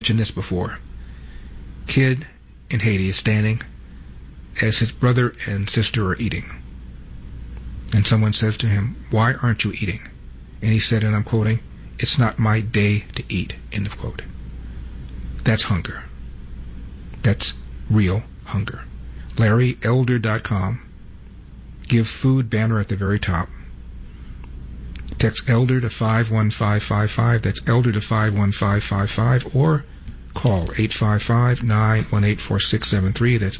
mentioned this before. Kid in Haiti is standing as his brother and sister are eating. And someone says to him, "Why aren't you eating?" And he said, and I'm quoting, "It's not my day to eat," end of quote. That's hunger. That's real hunger. LarryElder.com. Give food banner at the very top. Text Elder to 51555. That's Elder to 51555. Or call 855-918-4673. That's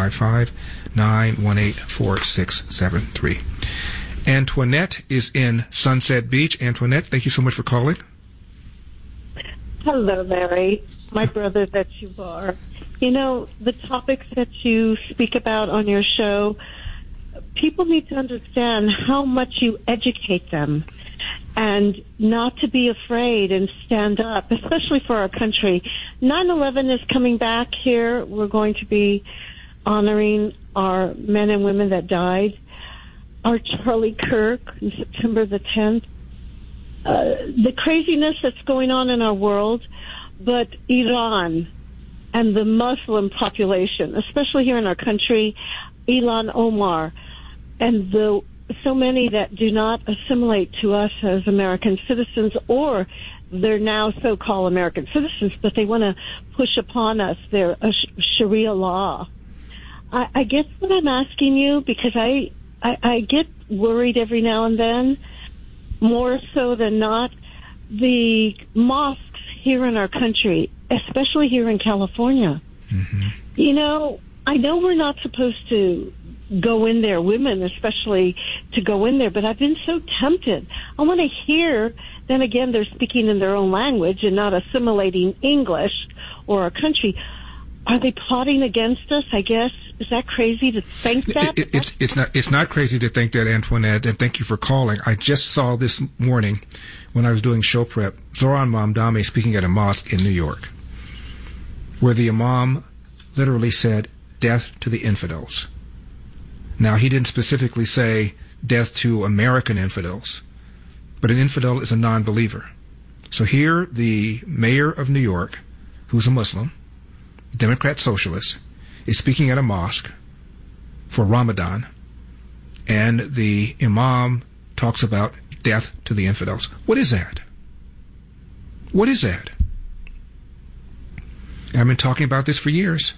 855-918-4673. Antoinette is in Sunset Beach. Antoinette, thank you so much for calling. Hello, Larry, my brother that you are. You know, the topics that you speak about on your show, people need to understand how much you educate them and not to be afraid and stand up, especially for our country. 9/11 is coming back here. We're going to be honoring our men and women that died. Our Charlie Kirk on September the 10th. The craziness that's going on in our world, but Iran and the Muslim population, especially here in our country, Ilhan Omar, and so many that do not assimilate to us as American citizens, or they're now so-called American citizens, but they want to push upon us their Sharia law. I guess what I'm asking you, because I get worried every now and then, more so than not, the mosques here in our country, especially here in California. Mm-hmm. You know, I know we're not supposed to go in there, women especially, to go in there, but I've been so tempted. I want to hear, then again, they're speaking in their own language and not assimilating English or our country. Are they plotting against us, I guess? Is that crazy to think that? It's not crazy to think that, Antoinette, and thank you for calling. I just saw this morning when I was doing show prep, Zoran Mamdani speaking at a mosque in New York, where the imam literally said, "Death to the infidels." Now, he didn't specifically say death to American infidels, but an infidel is a non-believer. So here, the mayor of New York, who's a Muslim, Democrat socialist, is speaking at a mosque for Ramadan, and the imam talks about death to the infidels. What is that? What is that? I've been talking about this for years.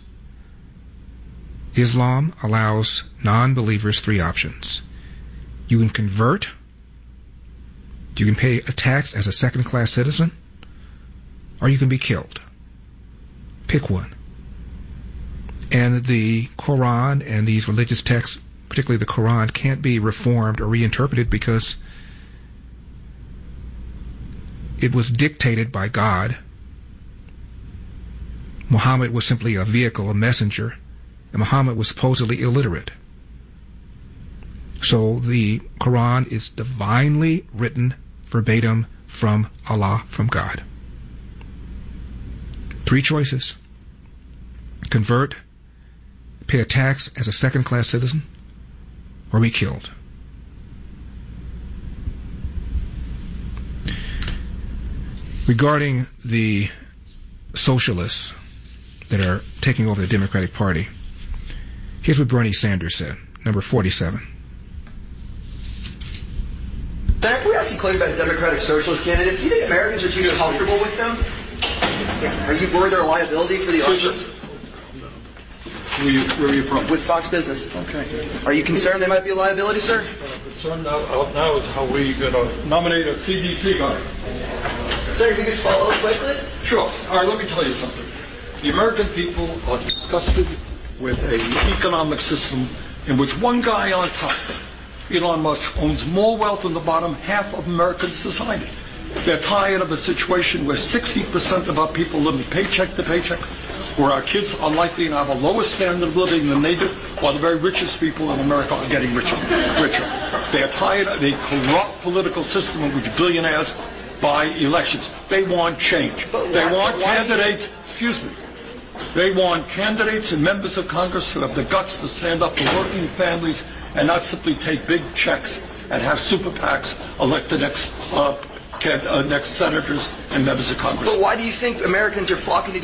Islam allows non-believers 3 options. You can convert, you can pay a tax as a second-class citizen, or you can be killed. Pick one. And the Quran and these religious texts, particularly the Quran, can't be reformed or reinterpreted because it was dictated by God. Muhammad was simply a vehicle, a messenger, and Muhammad was supposedly illiterate. So the Quran is divinely written verbatim from Allah, from God. 3 choices. Convert, pay a tax as a second-class citizen, or be killed. Regarding the socialists that are taking over the Democratic Party, here's what Bernie Sanders said, number 47. Senator, can we ask you a question about Democratic Socialist candidates? Do you think Americans are too comfortable with them? Are you worried they're a liability for the audience? Where are you from? With Fox Business. Okay. Are you concerned they might be a liability, sir? Concerned now is how we going to nominate a CDC guy. Sir, can you just follow up quickly? Sure. All right, let me tell you something. The American people are disgusted with an economic system in which one guy on top, Elon Musk, owns more wealth than the bottom half of American society. They're tired of a situation where 60% of our people live paycheck to paycheck, where our kids are likely to have a lower standard of living than they do, while the very richest people in America are getting richer. They're tired of a corrupt political system in which billionaires buy elections. They want change. They want candidates, they want candidates and members of Congress who have the guts to stand up for working families and not simply take big checks and have super PACs elect the next senators and members of Congress. But why do you think Americans are flocking to